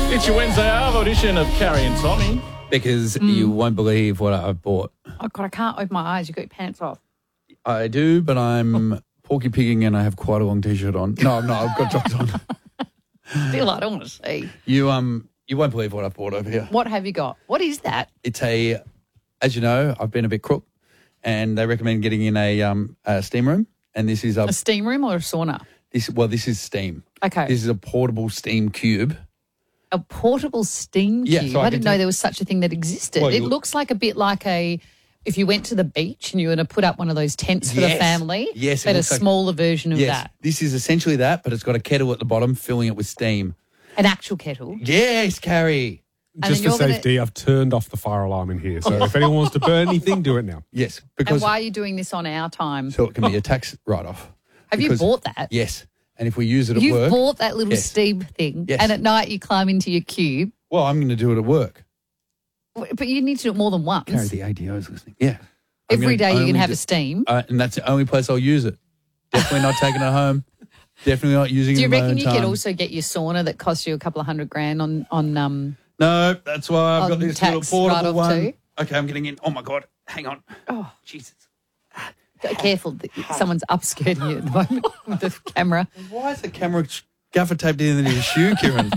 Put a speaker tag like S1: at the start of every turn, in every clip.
S1: It's your Wednesday Ave audition of Carrie and Tommy.
S2: Because you won't believe what I've bought.
S3: Oh, God, I can't open my eyes. You've got your pants off.
S2: I do, but I'm porky pigging and I have quite a long T-shirt on. No, I'm not. I've got jocks on.
S3: Still, I don't want to see.
S2: You won't believe what I've bought over here.
S3: What have you got? What is that?
S2: It's as you know, I've been a bit crook, and they recommend getting in a steam room, and this is
S3: A steam room or a sauna?
S2: This is steam.
S3: Okay.
S2: This is a portable steam cube.
S3: A portable steam cube?
S2: Yeah, so
S3: I didn't know there was such a thing that existed.
S2: Well,
S3: it looks like a bit like if you went to the beach and you were going to put up one of those tents for the family.
S2: Yes,
S3: but a smaller version of that.
S2: This is essentially that, but it's got a kettle at the bottom filling it with steam.
S3: An actual kettle.
S2: Yes, Carrie.
S4: Just for safety, I've turned off the fire alarm in here. So if anyone wants to burn anything, do it now.
S2: Yes,
S3: And
S2: because
S3: why are you doing this on our time?
S2: so it can be a tax write-off.
S3: Have you bought that?
S2: Yes, and if we use it at
S3: You've
S2: work,
S3: bought that little
S2: Yes.
S3: steam thing,
S2: Yes.
S3: and at night you climb into your cube.
S2: well, I'm going to do it at work.
S3: But you need to do it more than once.
S2: Carrie, the ADO is listening. Yeah.
S3: Every day you can have a steam.
S2: And that's the only place I'll use it. Definitely not taking it home. Definitely not using
S3: Do
S2: it
S3: you
S2: in my
S3: reckon
S2: own
S3: you
S2: time.
S3: could also get your sauna that costs you a couple of $100,000 on
S2: No, that's why I've got
S3: on
S2: this little
S3: tax
S2: portable
S3: write-off
S2: one.
S3: too?
S2: Okay, I'm getting in. Oh, my God. Hang on.
S3: Oh.
S2: Jesus.
S3: Careful, someone's upskirting you at the moment with the camera.
S2: Why is the camera gaffer taped into your shoe, Kieran?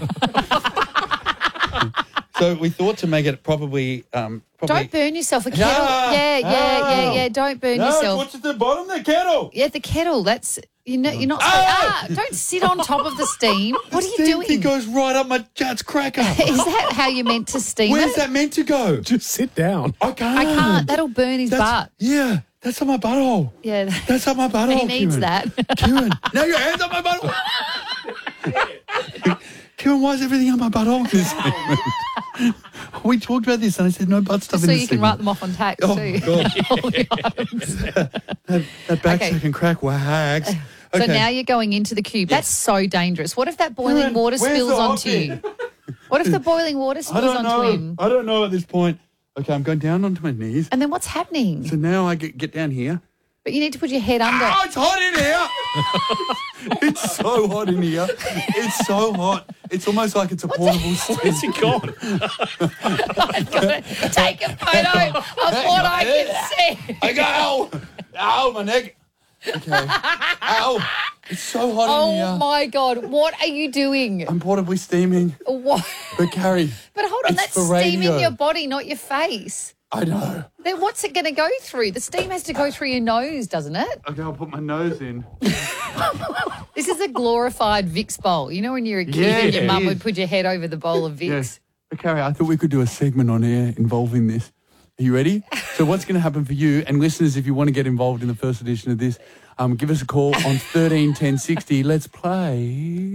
S2: So we thought to make it probably...
S3: Don't burn yourself. A kettle. Yeah. Don't burn yourself.
S2: What's at the bottom? The kettle.
S3: Yeah, the kettle. That's you're not. Don't sit on top of the steam. What are you doing?
S2: It goes right up my Jud's cracker.
S3: Is that how you're meant to steam
S2: Where's
S3: it?
S2: that meant to go?
S4: Just sit down.
S2: I can't.
S3: I can't. That'll burn his butt.
S2: Yeah, that's on my butthole.
S3: Yeah,
S2: That's on my butthole.
S3: he needs
S2: Kieran.
S3: that.
S2: Kieran, now your hands on my butthole. Kieran, why is everything on my butthole? We talked about this and I said no butt stuff
S3: So
S2: in this
S3: you can write them off on tax
S2: Oh,
S3: too.
S2: God. That back
S3: Okay.
S2: second crack wax.
S3: So
S2: Okay.
S3: now you're going into the cube. That's so dangerous. What if that boiling
S2: Kieran,
S3: water
S2: where's
S3: spills
S2: the
S3: onto
S2: hot
S3: you? What if the boiling water
S2: I
S3: spills
S2: don't
S3: onto
S2: know.
S3: him?
S2: I don't know at this point. Okay, I'm going down onto my knees.
S3: And then what's happening?
S2: So now I get down here.
S3: But you need to put your head under.
S2: Oh, it's hot in here. It's so hot in here. It's so hot. It's almost like it's a portable steam.
S1: Where's he gone?
S3: I've got to take a photo of what I can see.
S2: I go, ow. Ow, my neck. Okay. Ow. It's so hot in here.
S3: Oh my God, what are you doing?
S2: I'm portably steaming.
S3: What?
S2: But Carrie,
S3: But hold on,
S2: it's
S3: that's
S2: for
S3: steaming
S2: radio.
S3: your body, not your face.
S2: I know.
S3: Then what's it going to go through? The steam has to go through your nose, doesn't it?
S2: Okay, I'll put my nose in.
S3: This is a glorified Vicks bowl. You know when you're a kid
S2: Yeah,
S3: and your
S2: it
S3: mum
S2: is.
S3: would put your head over the bowl of Vicks?
S2: Yes. But Carrie, I thought we could do a segment on air involving this. Are you ready? So what's going to happen for you and listeners, if you want to get involved in the first edition of this, give us a call on 13 10 60. Let's play.